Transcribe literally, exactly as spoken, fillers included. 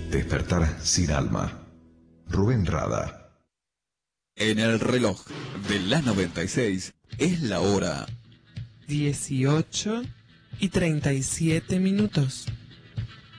Despertar sin alma. Rubén Rada. En el reloj de la noventa y seis es la hora dieciocho y treinta y siete minutos.